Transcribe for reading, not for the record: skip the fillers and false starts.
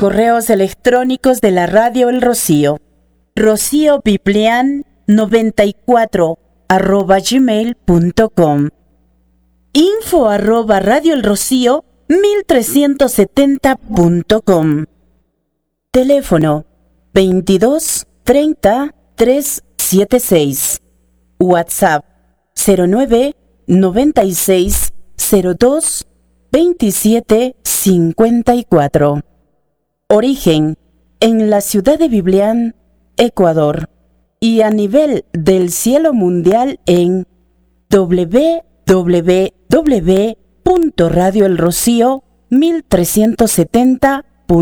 correos electrónicos de la Radio El Rocío. rociobiblian94@gmail.com, info@radioelrocío1370.com. Teléfono 22 30 376. WhatsApp 09 96 02 27 54. Origen en la ciudad de Biblián, Ecuador, y a nivel del cielo mundial en www.radioelrocío1370.com.